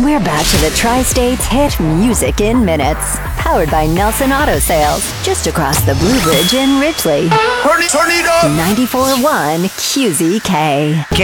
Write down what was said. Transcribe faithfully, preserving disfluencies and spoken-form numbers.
We're back to the Tri-States hit Music in Minutes. Powered by Nelson Auto Sales. Just across the Blue Bridge in Ridgely. Turn it, turn it up! ninety-four point one Q Z K.